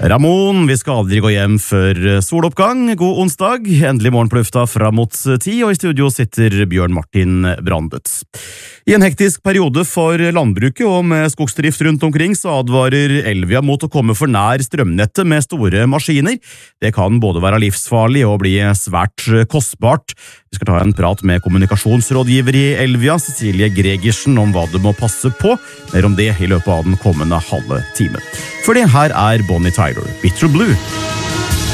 Ramon, vi skal aldri gå hjem før soloppgang. God onsdag, endelig morgen på lufta fram mot 10, og i studio sitter Bjørn Martin Brandet. I en hektisk periode for landbruket og med skogsdrift rundt omkring så advarer Elvia mot å komme for nær strømnettet med store maskiner. Det kan både være livsfarlig og bli svært kostbart. Vi skal ta en prat med kommunikasjonsrådgiver i Elvia, Cecilie Gregersen, om hva du må passe på. Mer om det i løpet av den kommende halve time. For det her er Bonnie Tyler, Bitter Blue.